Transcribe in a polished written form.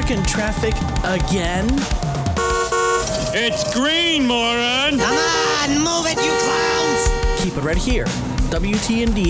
stuck in traffic again? It's green, moron! Come on, move it, you clowns! Keep it right here. WTND